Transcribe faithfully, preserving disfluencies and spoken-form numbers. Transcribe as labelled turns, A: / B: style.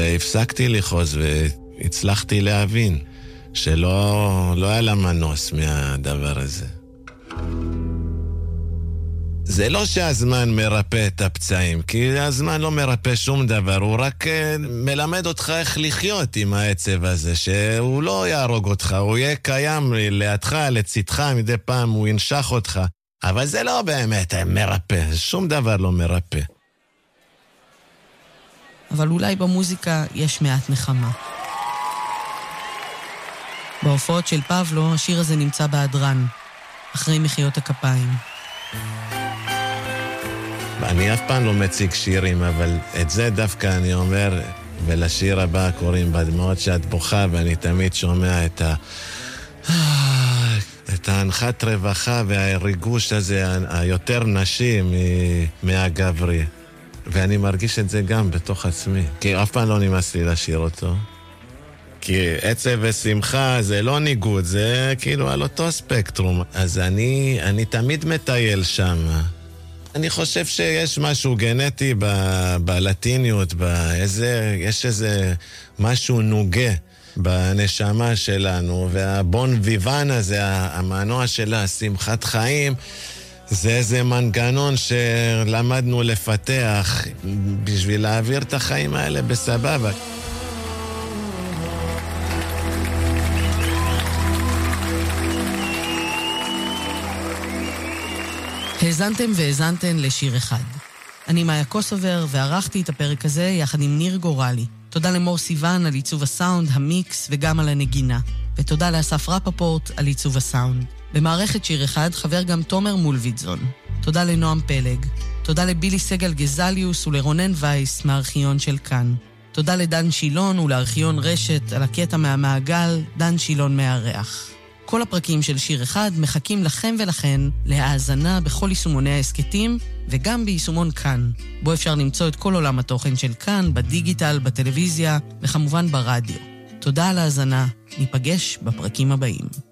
A: והפסקתי לכעוס והצלחתי להבין שלא לא היה לה מנוס מהדבר הזה. זה לא שהזמן מרפא את הפצעים, כי הזמן לא מרפא שום דבר, הוא רק מלמד אותך איך לחיות עם העצב הזה, שהוא לא יהרוג אותך, הוא יהיה קיים לידך, לצדך, מדי פעם הוא ינשך אותך, אבל זה לא באמת מרפא, שום דבר לא מרפא.
B: אבל אולי במוזיקה יש מעט נחמה. בהופעות של פבלו, השיר הזה נמצא בהדרן, אחרי מחיאות הכפיים.
A: אני אף פעם לא מציג שירים, אבל את זה דווקא אני אומר, ולשיר הבא קוראים בדמעות שאת בוכה, ואני תמיד שומע את ה... את ההנחת רווחה והריגוש הזה, היותר נשי מהגברי. ואני מרגיש את זה גם בתוך עצמי, כי אף פעם לא נמאס לי לשיר אותו. כי עצב ושמחה זה לא ניגוד, זה כאילו על אותו ספקטרום. אז אני, אני תמיד מטייל שם. אני חושב שיש משהו גנטי ב- בלטיניות, באיזה, יש איזה משהו נוגה בנשמה שלנו, והבון ויוון הזה, המנוע של השמחת חיים, זה איזה מנגנון שלמדנו לפתח בשביל להעביר את החיים האלה בסבבה.
B: האזנתם והאזנתן לשיר אחד. אני מאיה קוסובר וערכתי את הפרק הזה יחד עם ניר גורלי. תודה למור סיוון על עיצוב הסאונד, המיקס וגם על הנגינה. ותודה לאסף רפפורט על עיצוב הסאונד. במערכת שיר אחד חבר גם תומר מולביטזון. תודה לנועם פלג. תודה לבילי סגל גזליוס ולרונן וייס מהארכיון של כאן. תודה לדן שילון ולארכיון רשת על הקטע מהמעגל, דן שילון מארח. כל הפרקים של שיר אחד מחכים לכם ולכן להאזנה בכל יישומוני העסקטים וגם ביישומון כאן, בו אפשר למצוא את כל עולם התוכן של כאן, בדיגיטל, בטלוויזיה וכמובן ברדיו. תודה על ההאזנה, ניפגש בפרקים הבאים.